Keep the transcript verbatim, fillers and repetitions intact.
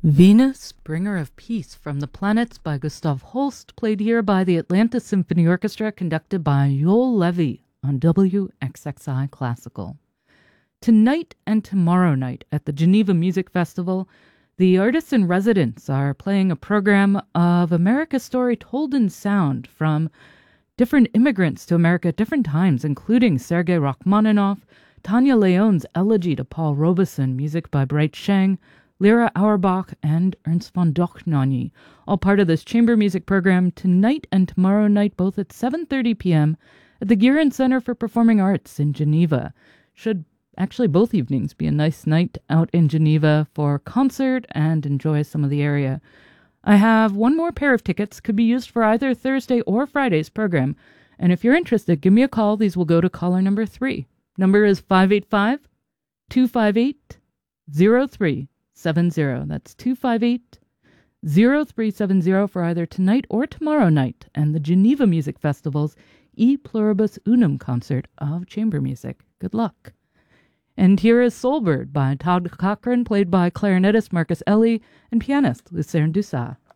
Venus, Bringer of Peace from the Planets by Gustav Holst, played here by the Atlanta Symphony Orchestra, conducted by Joel Levy on W X X I Classical. Tonight and tomorrow night at the Geneva Music Festival, the artists in residence are playing a program of America's story told in sound from different immigrants to America at different times, including Sergei Rachmaninoff, Tanya Leon's Elegy to Paul Robeson, music by Bright Sheng, Lyra Auerbach, and Ernst von Dohnanyi, all part of this chamber music program tonight and tomorrow night, both at seven thirty p.m. at the Guerin Center for Performing Arts in Geneva. Should actually both evenings be a nice night out in Geneva for concert and enjoy some of the area. I have one more pair of tickets, could be used for either Thursday or Friday's program, and if you're interested, give me a call. These will go to caller number three. Number is five eight five, two five eight, zero three seven zero. That's two five eight, zero three seven zero for either tonight or tomorrow night and the Geneva Music Festival's E Pluribus Unum concert of chamber music. Good luck. And here is Soulbird by Todd Cochran, played by clarinetist Marcus Ellie and pianist Lucerne Dussault.